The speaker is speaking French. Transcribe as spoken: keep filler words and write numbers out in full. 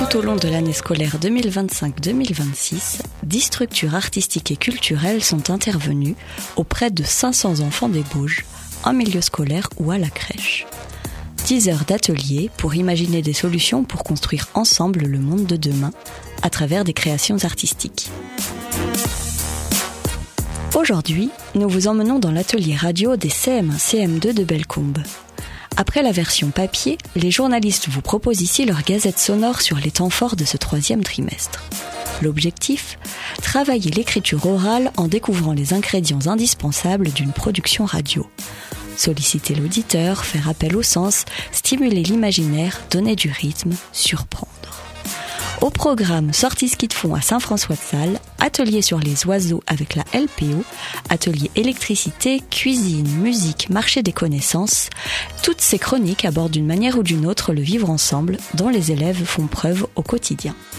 Tout au long de l'année scolaire deux mille vingt-cinq deux mille vingt-six, dix structures artistiques et culturelles sont intervenues auprès de cinq cents enfants des Bauges, en milieu scolaire ou à la crèche. dix heures d'ateliers pour imaginer des solutions pour construire ensemble le monde de demain à travers des créations artistiques. Aujourd'hui, nous vous emmenons dans l'atelier radio des C M un C M deux de Bellecombe. Après la version papier, les journalistes vous proposent ici leur gazette sonore sur les temps forts de ce troisième trimestre. L'objectif ? Travailler l'écriture orale en découvrant les ingrédients indispensables d'une production radio. Solliciter l'auditeur, faire appel au sens, stimuler l'imaginaire, donner du rythme, surprendre. Au programme sortie ski de fond à Saint-François-de-Sales, atelier sur les oiseaux avec la L P O, atelier électricité, cuisine, musique, marché des connaissances, toutes ces chroniques abordent d'une manière ou d'une autre le vivre ensemble dont les élèves font preuve au quotidien.